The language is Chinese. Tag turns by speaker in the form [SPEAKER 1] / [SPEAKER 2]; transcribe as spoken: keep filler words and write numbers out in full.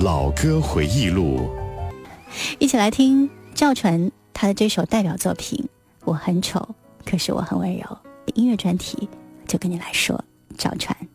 [SPEAKER 1] 老歌回忆录，
[SPEAKER 2] 一起来听赵传他的这首代表作品《我很丑，可是我很温柔》。音乐专题就跟你来说赵传。